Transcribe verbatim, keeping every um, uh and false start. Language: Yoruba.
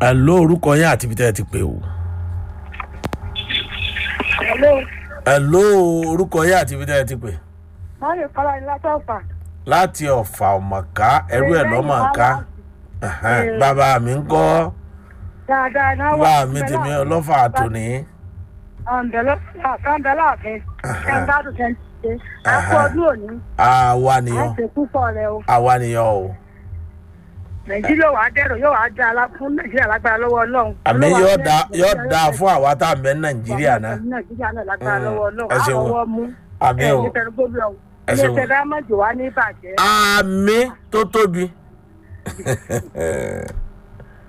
hello orúkọ yín àti ibi tẹ́ ẹ ti pè o. hello. hello orúkọ yín àti ibi tẹ́ ẹ ti pè. wọ́n lè kọ́ra ní láti ọ̀fà. láti ọ̀fà ọ̀mọ̀ká ẹrú ẹ̀ lọ́mọ̀ká bàbá mi ń kọ́. dáadáa náà wà. bàbá mi tèmi ọlọ́fà àtòní. ọ̀nbẹ láàfin ẹ̀ńdádùn kẹ́ńtì àpò ọdún òní. àwa nìyàn àti púpọ̀ rẹ o. àwa nìyàn o. nàìjíríà wàá dẹ̀rọ̀ yóò wàá dá fún nàìjíríà lágbára lọ́wọ́ ọlọ́run. àmì yóò dá yóò dá fún àwa tá a mẹ́ nàìjíríà náà. nàìjíríà náà lágbára lọ́wọ́ ọlọ́run. ẹ ṣeun àwọ̀ mú àmì o ẹ ṣeun ilé dámọ̀jò wá ní ìbàjẹ́. àmì tó tóbi.